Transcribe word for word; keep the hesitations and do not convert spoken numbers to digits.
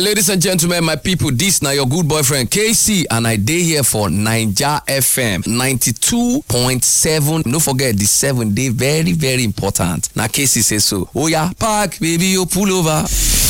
Alright, ladies and gentlemen, my people, this now your good boyfriend K C, and I day here for Naija F M ninety-two point seven. Don't forget the seven day very very important. Now K C says so. Oh yeah, park baby, you pull over.